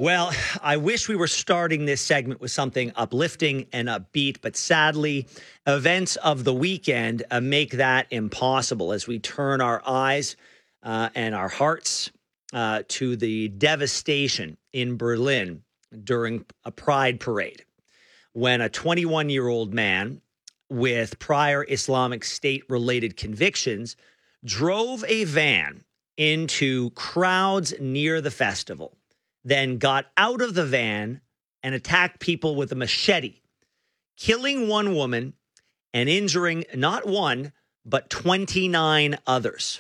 Well, I wish we were starting this segment with something uplifting and upbeat, but sadly, events of the weekend make that impossible as we turn our eyes and our hearts to the devastation in Berlin during a pride parade when a 21-year-old man with prior Islamic State-related convictions drove a van into crowds near the festival, then got out of the van and attacked people with a machete, killing one woman and injuring not one, but 29 others.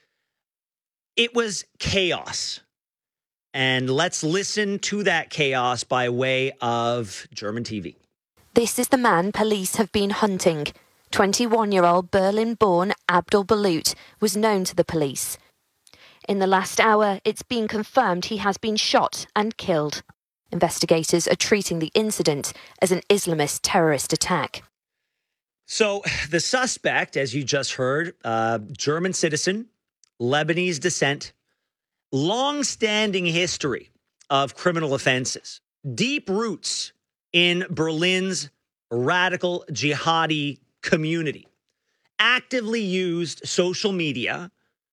It was chaos. And let's listen to that chaos by way of German TV. This is the man police have been hunting. 21-year-old Berlin-born Abdul Balut was known to the police. In the last hour, it's been confirmed he has been shot and killed. Investigators are treating the incident as an Islamist terrorist attack. So the suspect, as you just heard, German citizen, Lebanese descent, long-standing history of criminal offenses, deep roots in Berlin's radical jihadi community, actively used social media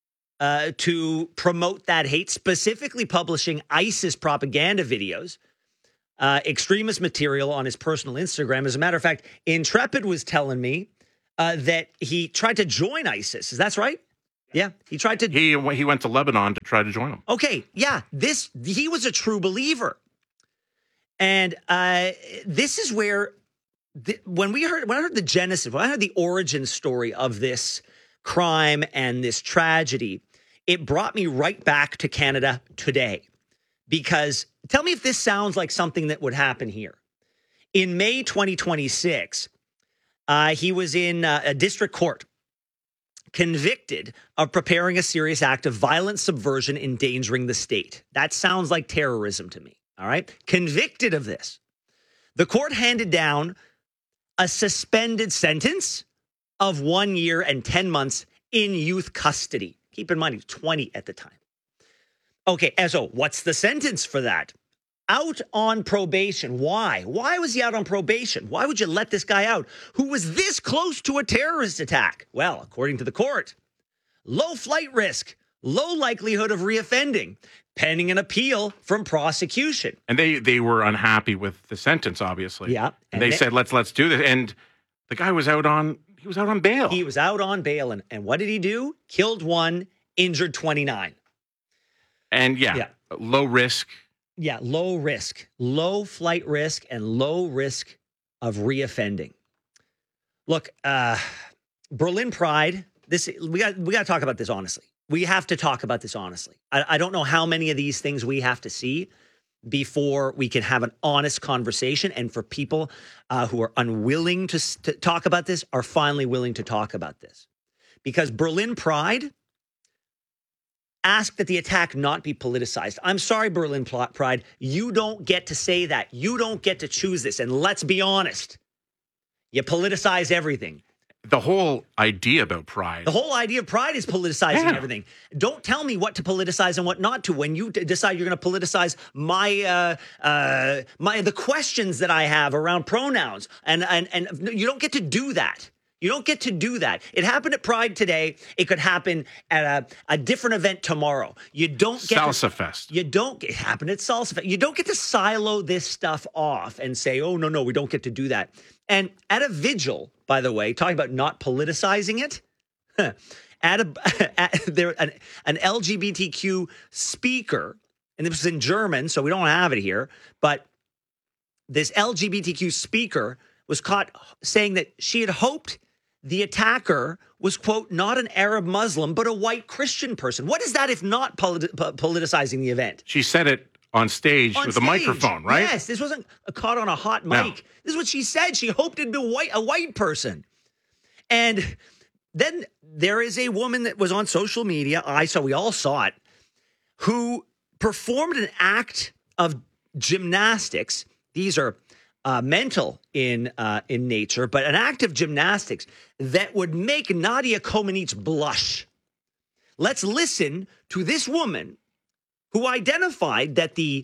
to promote that hate, specifically publishing ISIS propaganda videos, extremist material on his personal Instagram. As a matter of fact, Intrepid was telling me that he tried to join ISIS. Is that right? Yeah, he tried to. He went to Lebanon to try to join them. Okay, yeah, he was a true believer, and this is where when I heard the genesis, when I heard the origin story of this crime and this tragedy, it brought me right back to Canada today. Because tell me if this sounds like something that would happen here. In May 2026, he was in a district court, convicted of preparing a serious act of violent subversion endangering the state. That sounds like terrorism to me, all right? Convicted of this. The court handed down a suspended sentence of 1 year and 10 months in youth custody. Keep in mind, he was 20 at the time. Okay, and so what's the sentence for that? Out on probation. Why? Why was he out on probation? Why would you let this guy out who was this close to a terrorist attack? Well, according to the court, low flight risk, low likelihood of reoffending, pending an appeal from prosecution. And they were unhappy with the sentence, obviously. Yeah. And they said, let's do this. And the guy was out on bail. He was out on bail. And what did he do? Killed one, injured 29. And low risk. Yeah, low risk, low flight risk, and low risk of reoffending. Look, Berlin Pride. We got to talk about this honestly. We have to talk about this honestly. I don't know how many of these things we have to see before we can have an honest conversation. And for people who are unwilling to talk about this, are finally willing to talk about this, because Berlin Pride ask that the attack not be politicized. I'm sorry, Berlin Pride. You don't get to say that. You don't get to choose this. And let's be honest, you politicize everything. The whole idea about pride. The whole idea of pride is politicizing everything. Don't tell me what to politicize and what not to. When you decide you're going to politicize the questions that I have around pronouns, and you don't get to do that. You don't get to do that. It happened at Pride today. It could happen at a different event tomorrow. You don't get Salsa Fest. It happened at Salsa Fest. You don't get to silo this stuff off and say, oh, no, we don't get to do that. And at a vigil, by the way, talking about not politicizing it, an LGBTQ speaker, and this was in German, so we don't have it here, but this LGBTQ speaker was caught saying that she had hoped the attacker was, quote, not an Arab Muslim, but a white Christian person. What is that if not politicizing the event? She said it on stage with a microphone, right? Yes, this wasn't caught on a hot mic. No. This is what she said. She hoped it'd be a white person. And then there is a woman that was on social media, we all saw it, who performed an act of gymnastics. These are mental in nature, but an act of gymnastics that would make Nadia Comaneci blush. Let's listen to this woman who identified that the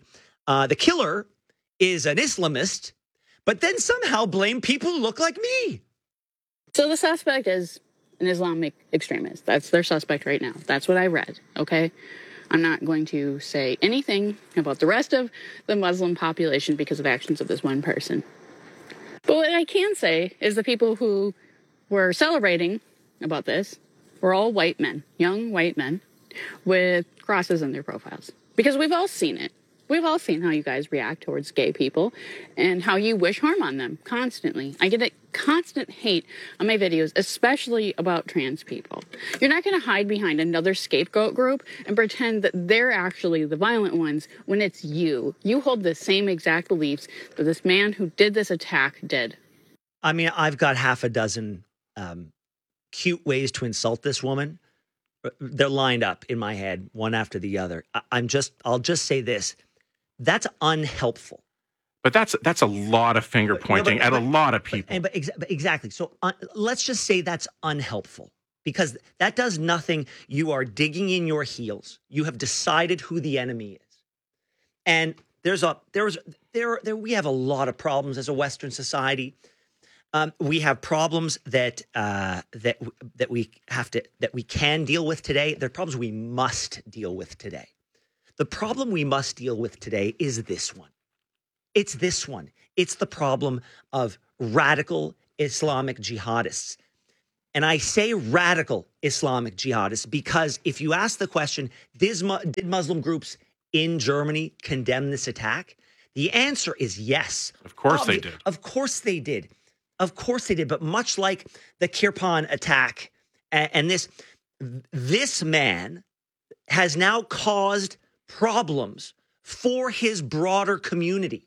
The killer is an Islamist, but then somehow blame people who look like me. So the suspect is an Islamic extremist. That's their suspect right now. That's what I read, okay? I'm not going to say anything about the rest of the Muslim population because of actions of this one person. But what I can say is the people who were celebrating about this were all white men, young white men, with crosses in their profiles. Because we've all seen it. We've all seen how you guys react towards gay people and how you wish harm on them constantly. I get a constant hate on my videos, especially about trans people. You're not going to hide behind another scapegoat group and pretend that they're actually the violent ones when it's you. You hold the same exact beliefs that this man who did this attack did. I mean, I've got half a dozen cute ways to insult this woman. They're lined up in my head, one after the other. I'll just say this. That's unhelpful. But that's a lot of finger pointing at a lot of people. But exactly. So let's just say that's unhelpful because that does nothing. You are digging in your heels. You have decided who the enemy is, and we have a lot of problems as a Western society. We have problems that we can deal with today. There are problems we must deal with today. The problem we must deal with today is this one. It's this one. It's the problem of radical Islamic jihadists. And I say radical Islamic jihadists because if you ask the question, did Muslim groups in Germany condemn this attack? The answer is yes. Of course they did. Of course they did. Of course they did. But much like the Kirpan attack, and this man has now caused problems for his broader community.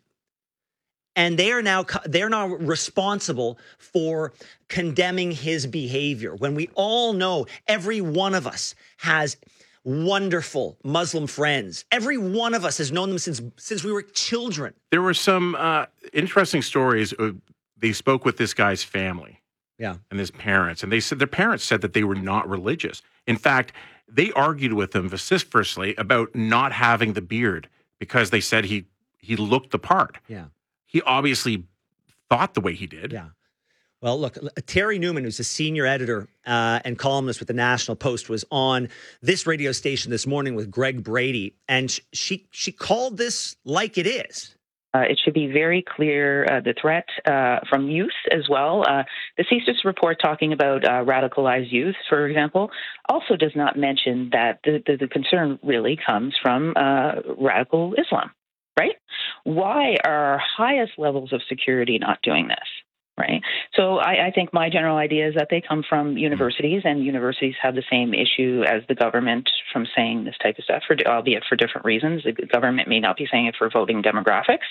And they're now responsible for condemning his behavior. When we all know every one of us has wonderful Muslim friends. Every one of us has known them since we were children. There were some interesting stories. They spoke with this guy's family. Yeah. And his parents. And they said their parents said that they were not religious. In fact, they argued with him vociferously about not having the beard because they said he looked the part. Yeah. He obviously thought the way he did. Yeah. Well, look, Terry Newman, who's a senior editor and columnist with the National Post, was on this radio station this morning with Greg Brady, and she called this like it is. It should be very clear, the threat from youth as well. The CSIS report talking about radicalized youth, for example, also does not mention that the concern really comes from radical Islam, right? Why are our highest levels of security not doing this? Right. So I think my general idea is that they come from universities, and universities have the same issue as the government from saying this type of stuff, albeit for different reasons. The government may not be saying it for voting demographics.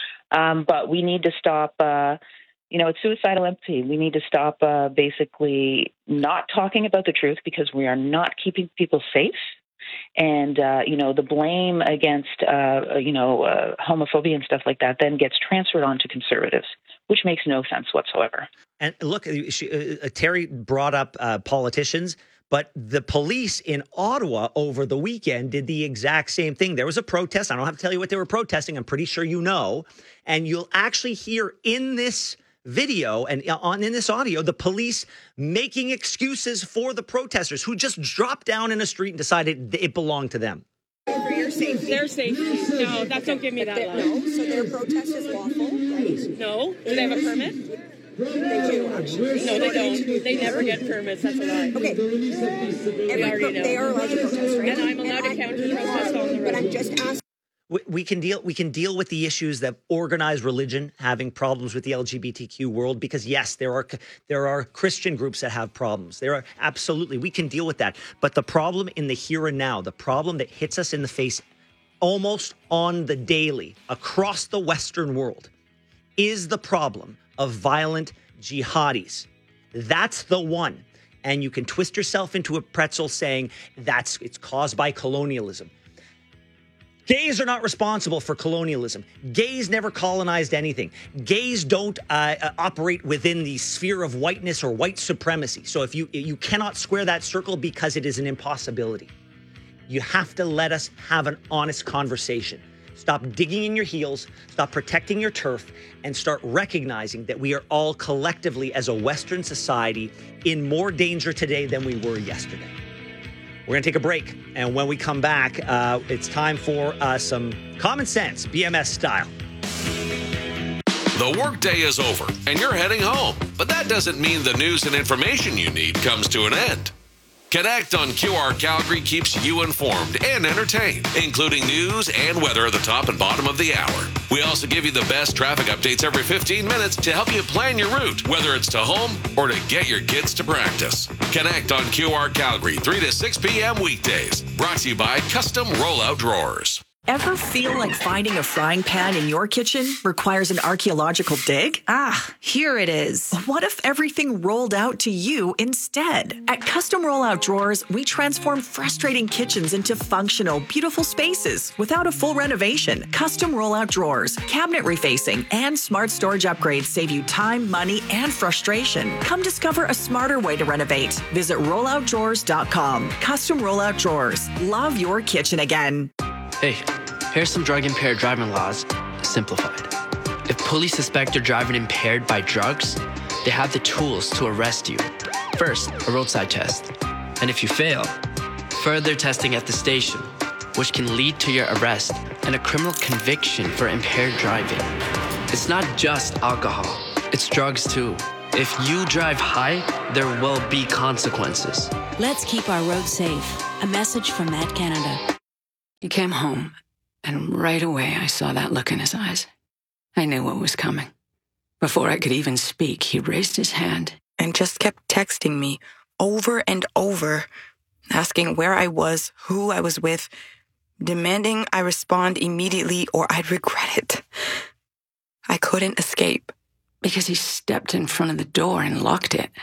But we need to stop, it's suicidal empathy. We need to stop basically not talking about the truth because we are not keeping people safe. And, the blame against, homophobia and stuff like that then gets transferred onto conservatives, which makes no sense whatsoever. And look, Terry brought up politicians, but the police in Ottawa over the weekend did the exact same thing. There was a protest. I don't have to tell you what they were protesting. I'm pretty sure you know. And you'll actually hear in this video and in this audio, the police making excuses for the protesters who just dropped down in a street and decided it belonged to them. For your safety. Their safety. No, don't give me that line. No, so their protest is lawful, right? No. Do they have a permit? They do, actually. No, they don't. They never get permits. That's a lie. Okay. They are allowed to protest, right? And I'm allowed to counter protest on the road. But I'm just asking. We can deal with the issues that organized religion having problems with the LGBTQ world because yes, there are Christian groups that have problems. There are absolutely, we can deal with that. But the problem in the here and now, the problem that hits us in the face almost on the daily across the Western world is the problem of violent jihadis. That's the one. And you can twist yourself into a pretzel saying it's caused by colonialism. Gays are not responsible for colonialism. Gays never colonized anything. Gays don't operate within the sphere of whiteness or white supremacy. So if you cannot square that circle because it is an impossibility. You have to let us have an honest conversation. Stop digging in your heels, stop protecting your turf, and start recognizing that we are all collectively, as a Western society, in more danger today than we were yesterday. We're going to take a break, and when we come back, it's time for some common sense, BMS style. The workday is over, and you're heading home. But that doesn't mean the news and information you need comes to an end. Connect on QR Calgary keeps you informed and entertained, including news and weather at the top and bottom of the hour. We also give you the best traffic updates every 15 minutes to help you plan your route, whether it's to home or to get your kids to practice. Connect on QR Calgary, 3 to 6 p.m. weekdays. Brought to you by Custom Rollout Drawers. Ever feel like finding a frying pan in your kitchen requires an archaeological dig? Ah, here it is. What if everything rolled out to you instead? At Custom Rollout Drawers, we transform frustrating kitchens into functional, beautiful spaces without a full renovation. Custom Rollout Drawers, cabinet refacing, and smart storage upgrades save you time, money, and frustration. Come discover a smarter way to renovate. Visit rolloutdrawers.com. Custom Rollout Drawers. Love your kitchen again. Hey, here's some drug-impaired driving laws, simplified. If police suspect you're driving impaired by drugs, they have the tools to arrest you. First, a roadside test. And if you fail, further testing at the station, which can lead to your arrest and a criminal conviction for impaired driving. It's not just alcohol, it's drugs too. If you drive high, there will be consequences. Let's keep our roads safe. A message from Matt Canada. He came home, and right away I saw that look in his eyes. I knew what was coming. Before I could even speak, he raised his hand and just kept texting me over and over, asking where I was, who I was with, demanding I respond immediately or I'd regret it. I couldn't escape. Because he stepped in front of the door and locked it.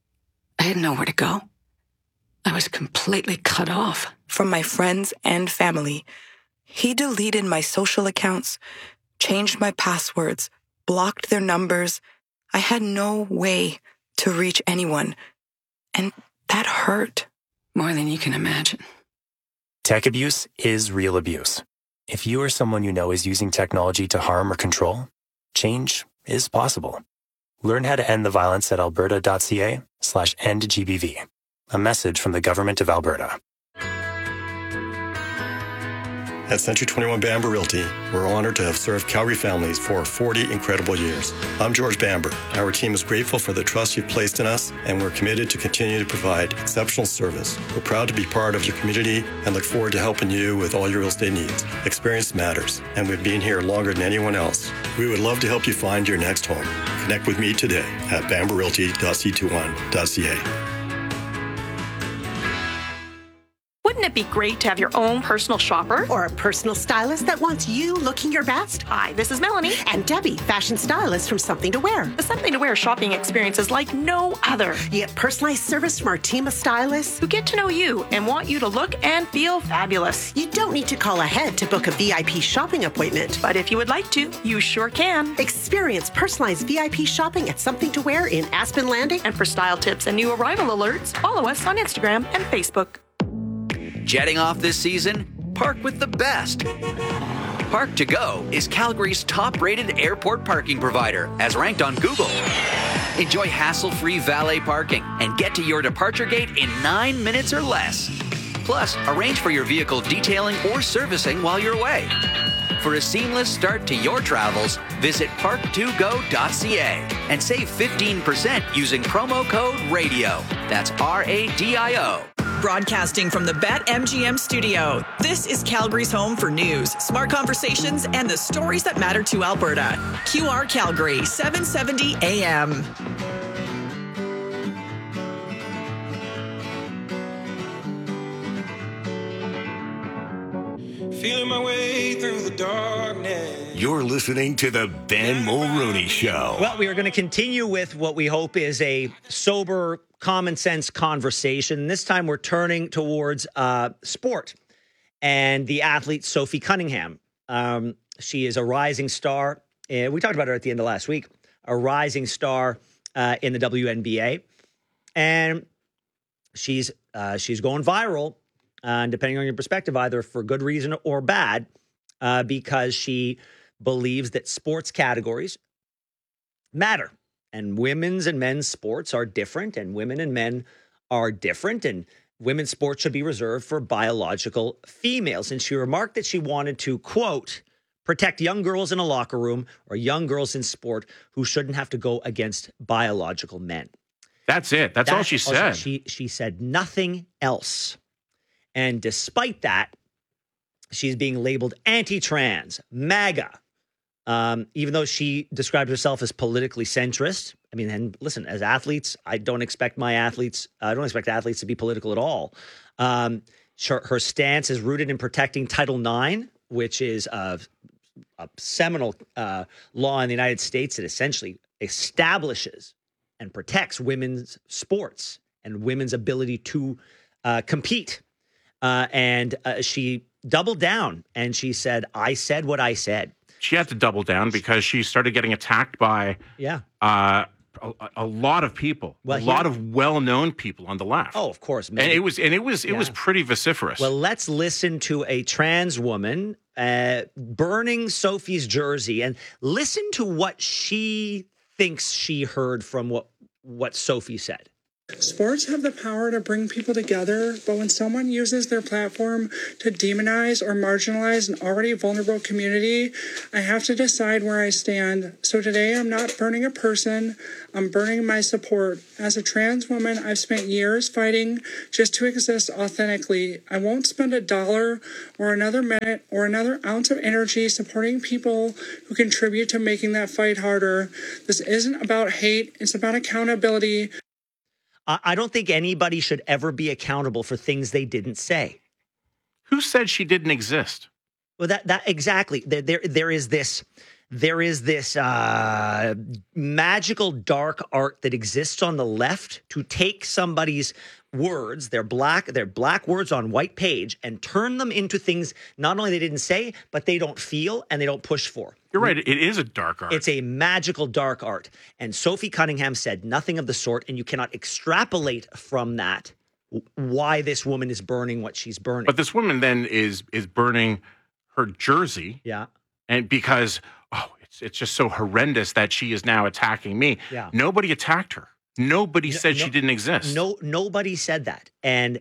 I had nowhere to go. I was completely cut off. From my friends and family. He deleted my social accounts, changed my passwords, blocked their numbers. I had no way to reach anyone. And that hurt. More than you can imagine. Tech abuse is real abuse. If you or someone you know is using technology to harm or control, change is possible. Learn how to end the violence at alberta.ca/endgbv. A message from the Government of Alberta. At Century 21 Bamber Realty, we're honored to have served Calgary families for 40 incredible years. I'm George Bamber. Our team is grateful for the trust you've placed in us, and we're committed to continue to provide exceptional service. We're proud to be part of your community and look forward to helping you with all your real estate needs. Experience matters, and we've been here longer than anyone else. We would love to help you find your next home. Connect with me today at bamberrealty.c21.ca. Wouldn't it be great to have your own personal shopper? Or a personal stylist that wants you looking your best? Hi, this is Melanie. And Debbie, fashion stylist from Something to Wear. The Something to Wear shopping experience is like no other. You get personalized service from our team of stylists who get to know you and want you to look and feel fabulous. You don't need to call ahead to book a VIP shopping appointment. But if you would like to, you sure can. Experience personalized VIP shopping at Something to Wear in Aspen Landing. And for style tips and new arrival alerts, follow us on Instagram and Facebook. Jetting off this season? Park with the best. Park to Go is Calgary's top-rated airport parking provider, as ranked on Google. Enjoy hassle-free valet parking and get to your departure gate in 9 minutes or less. Plus, arrange for your vehicle detailing or servicing while you're away. For a seamless start to your travels, visit park2go.ca and save 15% using promo code RADIO. That's RADIO. Broadcasting from the BetMGM studio, this is Calgary's home for news, smart conversations, and the stories that matter to Alberta. QR Calgary, 770 AM. Feeling my way through the darkness. You're listening to the Ben Mulrooney Show. Well, we are going to continue with what we hope is a sober, common sense conversation. This time we're turning towards sport and the athlete Sophie Cunningham. She is a rising star. We talked about her at the end of last week. A rising star in the WNBA. And she's going viral. Depending on your perspective, either for good reason or bad, because she believes that sports categories matter. And women's and men's sports are different, and women and men are different, and women's sports should be reserved for biological females. And she remarked that she wanted to, quote, protect young girls in a locker room or young girls in sport who shouldn't have to go against biological men. That's it. That's all she said. She said nothing else. And despite that, she's being labeled anti-trans, MAGA, even though she describes herself as politically centrist. I mean, and listen, as athletes, I don't expect athletes to be political at all. Her stance is rooted in protecting Title IX, which is a seminal law in the United States that essentially establishes and protects women's sports and women's ability to compete. And she doubled down and she said, I said what I said. She had to double down because she started getting attacked by a lot of people, a lot of well-known people on the left. Oh, of course. And it was pretty vociferous. Well, let's listen to a trans woman burning Sophie's jersey and listen to what she thinks she heard from what Sophie said. Sports have the power to bring people together, but when someone uses their platform to demonize or marginalize an already vulnerable community, I have to decide where I stand. So today I'm not burning a person, I'm burning my support. As a trans woman, I've spent years fighting just to exist authentically. I won't spend $1 or another minute or another ounce of energy supporting people who contribute to making that fight harder. This isn't about hate, it's about accountability. I don't think anybody should ever be accountable for things they didn't say. Who said she didn't exist? Well, that exactly. There is this magical dark art that exists on the left to take somebody's words, their black words on white page, and turn them into things not only they didn't say, but they don't feel and they don't push for. You're right. It is a dark art. It's a magical dark art. And Sophie Cunningham said nothing of the sort, and you cannot extrapolate from that why this woman is burning what she's burning. But this woman then is burning her jersey. Yeah. And because, it's just so horrendous that she is now attacking me. Yeah. Nobody attacked her. Nobody said she didn't exist. Nobody said that. And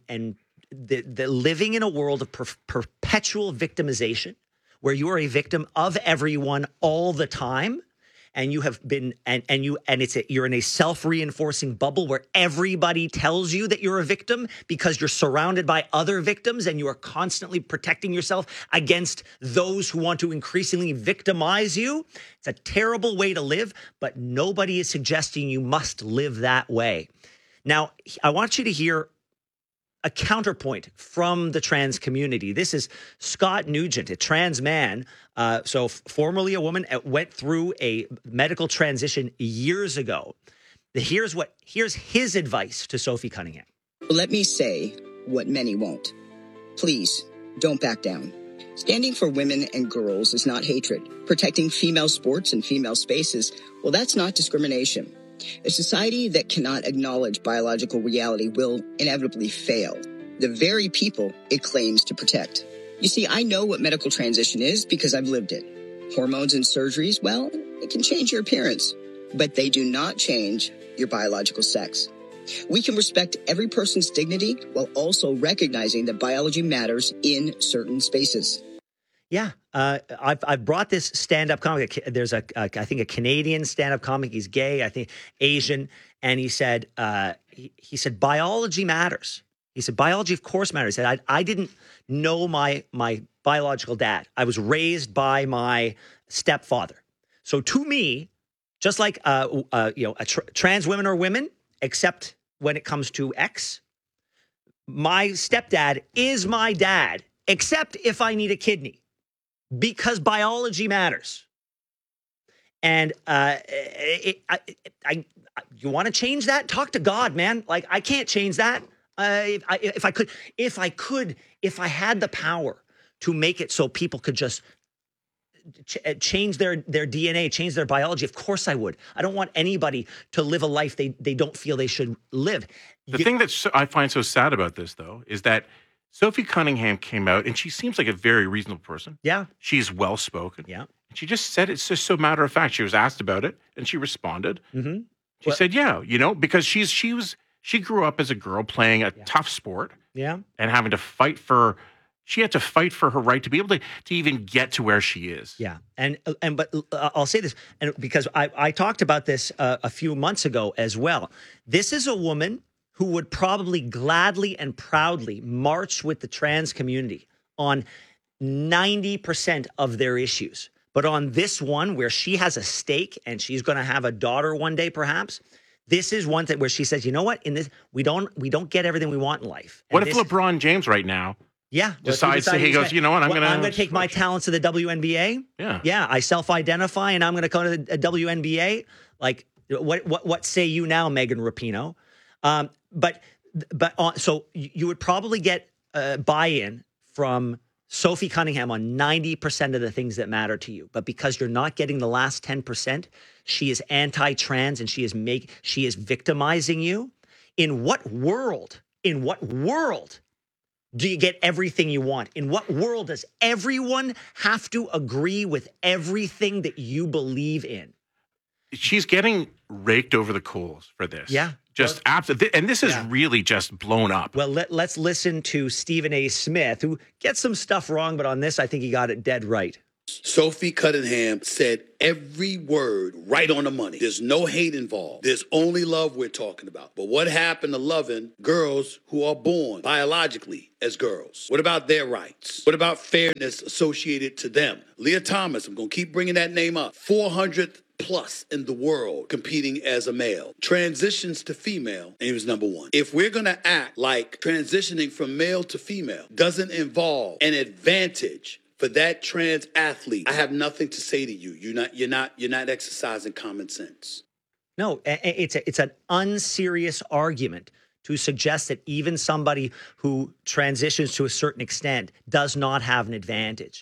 the living in a world of perpetual victimization, where you are a victim of everyone all the time, and you have been you're in a self-reinforcing bubble where everybody tells you that you're a victim because you're surrounded by other victims and you are constantly protecting yourself against those who want to increasingly victimize you. It's a terrible way to live, but nobody is suggesting you must live that way. Now, I want you to hear a counterpoint from the trans community. This is Scott Nugent, a trans man, formerly a woman, went through a medical transition years ago. Here's his advice to Sophie Cunningham. Let me say what many won't. Please, don't back down. Standing for women and girls is not hatred. Protecting female sports and female spaces, well, that's not discrimination. A society that cannot acknowledge biological reality will inevitably fail the very people it claims to protect. You see, I know what medical transition is because I've lived it. Hormones and surgeries, well, it can change your appearance, but they do not change your biological sex. We can respect every person's dignity while also recognizing that biology matters in certain spaces. Yeah, I've brought this stand-up comic. There's I think a Canadian stand-up comic. He's gay, I think Asian, and he said he said biology matters. He said biology, of course, matters. He said I didn't know my biological dad. I was raised by my stepfather. So to me, just like trans women are women, except when it comes to X, my stepdad is my dad, except if I need a kidney. Because biology matters. And you want to change that? Talk to God, man. Like, I can't change that. If I had the power to make it so people could just change their DNA, change their biology, of course I would. I don't want anybody to live a life they don't feel they should live. The thing that I find so sad about this, though, is that Sophie Cunningham came out, and she seems like a very reasonable person. Yeah. She's well-spoken. Yeah. She just said it's just so matter of fact. She was asked about it, and she responded. Mm-hmm. She said, yeah, because she grew up as a girl playing a tough sport. Yeah. And having to fight for her right to be able to even get to where she is. Yeah. But I'll say this, and because I talked about this a few months ago as well. This is a woman who would probably gladly and proudly march with the trans community on 90% of their issues. But on this one where she has a stake and she's going to have a daughter one day, perhaps, this is one thing where she says, you know what, in this, we don't get everything we want in life. And what if LeBron James right now decides he goes, you know what, I'm going to take my talents to the WNBA. Yeah. I self-identify and I'm going to go to the WNBA. Like, what say you now, Megan Rapinoe? So you would probably get buy-in from Sophie Cunningham on 90% of the things that matter to you. But because you're not getting the last 10%, she is anti-trans and she is victimizing you. In what world do you get everything you want? In what world does everyone have to agree with everything that you believe in? She's getting raked over the coals for this. Yeah. Just absolutely. And this is really just blown up. Well, let's listen to Stephen A. Smith, who gets some stuff wrong, but on this, I think he got it dead right. Sophie Cunningham said every word right on the money. There's no hate involved. There's only love we're talking about. But what happened to loving girls who are born biologically as girls? What about their rights? What about fairness associated to them? Leah Thomas, I'm going to keep bringing that name up. 400th plus in the world competing as a male. Transitions to female, and he was number one. If we're going to act like transitioning from male to female doesn't involve an advantage for that trans athlete, I have nothing to say to you. You're not exercising common sense. No, it's an unserious argument to suggest that even somebody who transitions to a certain extent does not have an advantage.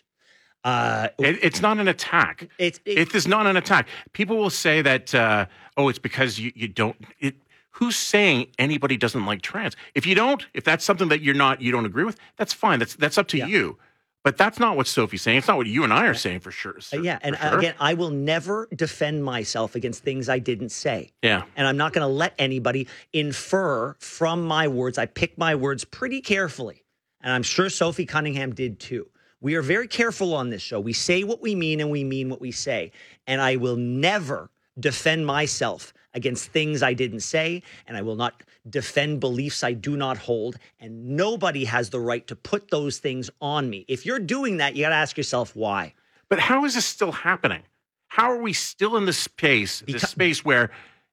It's not an attack. It is not an attack. People will say that, it's because you don't. Who's saying anybody doesn't like trans? If that's something that you don't agree with, that's fine. That's up to you. But that's not what Sophie's saying. It's not what you and I are saying for sure. Again, I will never defend myself against things I didn't say. Yeah. And I'm not going to let anybody infer from my words. I pick my words pretty carefully. And I'm sure Sophie Cunningham did too. We are very careful on this show. We say what we mean and we mean what we say. And I will never defend myself against things I didn't say, and I will not defend beliefs I do not hold, and nobody has the right to put those things on me. If you're doing that, you got to ask yourself why. But how is this still happening? How are we still in this space where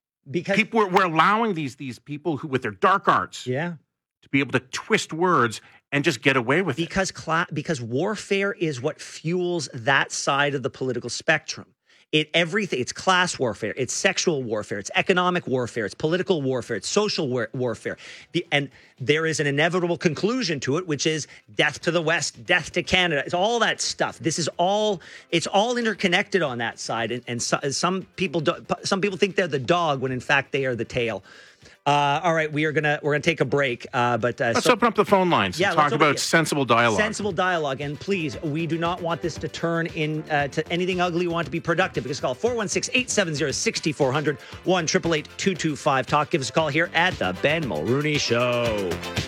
we're allowing these people who with their dark arts to be able to twist words and just get away with it? Because warfare is what fuels that side of the political spectrum. It's class warfare, it's sexual warfare, it's economic warfare, it's political warfare, it's social warfare. And there is an inevitable conclusion to it, which is death to the West, death to Canada. It's all that stuff. It's all interconnected on that side. And some people think they're the dog when in fact they are the tail. All right, we're gonna take a break. But let's open up the phone lines and talk about sensible dialogue. Sensible dialogue, and please, we do not want this to turn into anything ugly. We want it to be productive. Because call 416-870-6400, 1-888-225-TALK. Give us a call here at the Ben Mulrooney Show.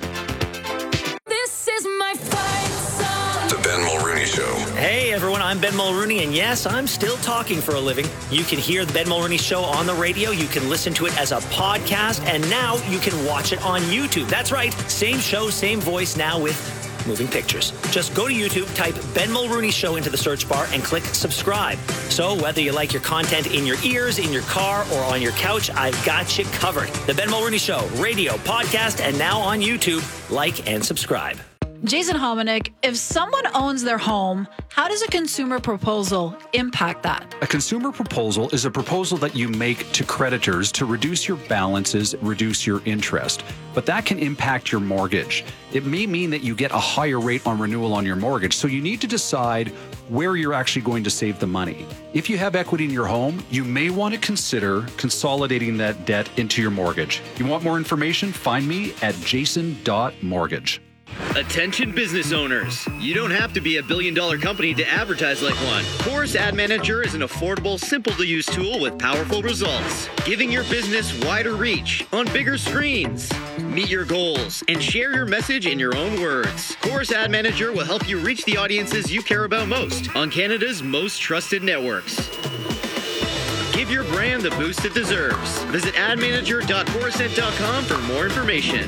This is my fight song. The Ben Mulrooney Show. Hey everyone, I'm Ben Mulrooney, and yes, I'm still talking for a living. You can hear the Ben Mulrooney Show on the radio, you can listen to it as a podcast, and now you can watch it on YouTube. That's right, same show, same voice, now with moving pictures. Just go to YouTube, type Ben Mulrooney Show into the search bar, and click subscribe. So whether you like your content in your ears, in your car, or on your couch, I've got you covered. The Ben Mulrooney Show, radio, podcast, and now on YouTube. Like and subscribe. Jason Hominick, if someone owns their home, how does a consumer proposal impact that? A consumer proposal is a proposal that you make to creditors to reduce your balances, reduce your interest. But that can impact your mortgage. It may mean that you get a higher rate on renewal on your mortgage, so you need to decide where you're actually going to save the money. If you have equity in your home, you may want to consider consolidating that debt into your mortgage. You want more information? Find me at jason.mortgage. Attention business owners. You don't have to be a billion-dollar company to advertise like one. Chorus Ad Manager is an affordable, simple-to-use tool with powerful results, giving your business wider reach on bigger screens. Meet your goals and share your message in your own words. Chorus Ad Manager will help you reach the audiences you care about most on Canada's most trusted networks. Give your brand the boost it deserves. Visit admanager.corusent.com for more information.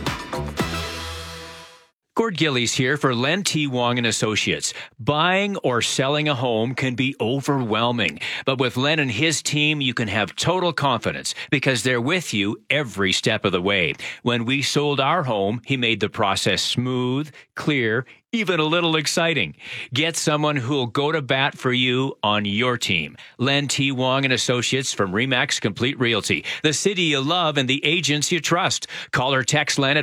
Gord Gillies here for Len T. Wong & Associates. Buying or selling a home can be overwhelming, but with Len and his team, you can have total confidence because they're with you every step of the way. When we sold our home, he made the process smooth, clear, even a little exciting. Get someone who'll go to bat for you on your team. Len T. Wong & Associates from RE/MAX Complete Realty. The city you love and the agents you trust. Call or text Len at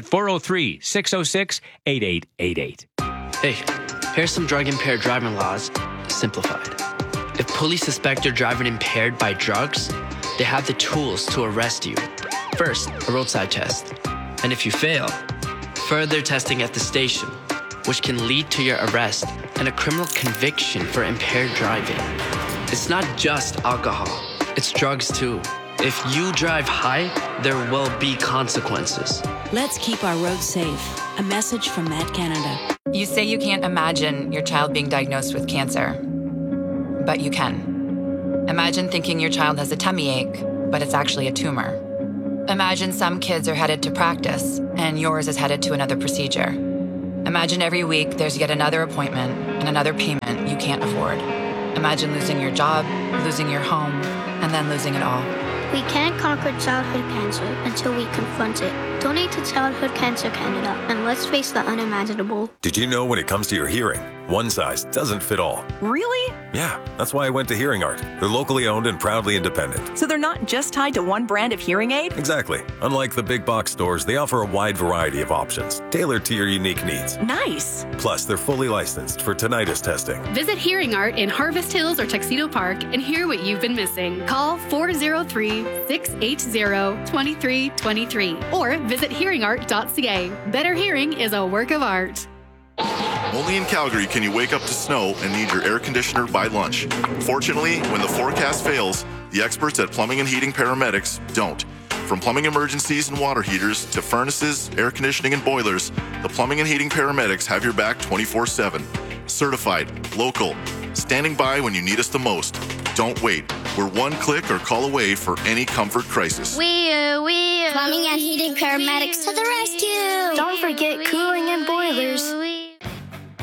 403-606-8888. Hey, here's some drug-impaired driving laws simplified. If police suspect you're driving impaired by drugs, they have the tools to arrest you. First, a roadside test. And if you fail, further testing at the station, which can lead to your arrest and a criminal conviction for impaired driving. It's not just alcohol, it's drugs too. If you drive high, there will be consequences. Let's keep our roads safe. A message from Matt Canada. You say you can't imagine your child being diagnosed with cancer, but you can. Imagine thinking your child has a tummy ache, but it's actually a tumor. Imagine some kids are headed to practice, and yours is headed to another procedure. Imagine every week there's yet another appointment and another payment you can't afford. Imagine losing your job, losing your home, and then losing it all. We can't conquer childhood cancer until we confront it. Donate to Childhood Cancer Canada, and let's face the unimaginable. Did you know when it comes to your hearing, one size doesn't fit all? Really? Yeah, that's why I went to Hearing Art. They're locally owned and proudly independent. So they're not just tied to one brand of hearing aid? Exactly. Unlike the big box stores, they offer a wide variety of options, tailored to your unique needs. Nice. Plus, they're fully licensed for tinnitus testing. Visit Hearing Art in Harvest Hills or Tuxedo Park and hear what you've been missing. Call 403-680-2323 or visit hearingart.ca. Better hearing is a work of art. Only in Calgary can you wake up to snow and need your air conditioner by lunch. Fortunately, when the forecast fails, the experts at Plumbing and Heating Paramedics don't. From plumbing emergencies and water heaters to furnaces, air conditioning, and boilers, the Plumbing and Heating Paramedics have your back 24/7. Certified, local, standing by when you need us the most. Don't wait. We're one click or call away for any comfort crisis. Plumbing and Heating Paramedics to the rescue. Don't forget cooling and boilers.